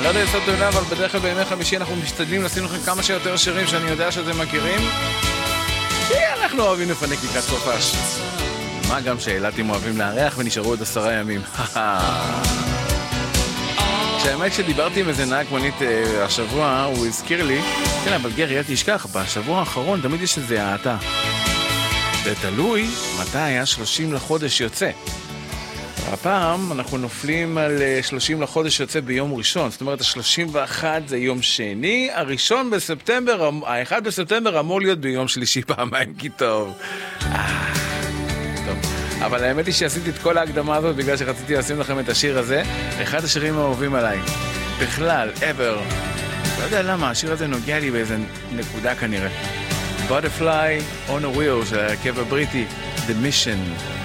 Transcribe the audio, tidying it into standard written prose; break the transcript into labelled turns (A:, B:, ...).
A: אני לא יודע לעשות תאונה, אבל בדרך כלל בימי חמישי אנחנו משתדלים לשים לכם כמה שיותר שירים שאני יודע שאתם מכירים. כי אנחנו אוהבים לפנק לקראת סופש. מה גם שאילתים אוהבים לארח ונשארו עוד 10 ימים. כשהאמת שדיברתי עם איזה נהג מונית השבוע, הוא הזכיר לי, כן, אבל גרי, אל תשכח, בשבוע האחרון תמיד יש איזה העתה. זה תלוי מתי היה 30 לחודש יוצא. הפעם אנחנו נופלים על 30 לחודש יוצא ביום ראשון, זאת אומרת ה-31 זה יום שני, הראשון בספטמבר, ה-1 בספטמבר אמור להיות ביום שלישי פעמיים, כי טוב. טוב. אבל האמת היא שעשיתי את כל ההקדמה הזאת בגלל שרציתי לשים לכם את השיר הזה, אחד השירים האהובים עליי. בכלל, ever. לא יודע למה, השיר הזה נוגע לי באיזה נקודה כנראה. Butterfly on a Wheel של הרכב הבריטי, The Mission.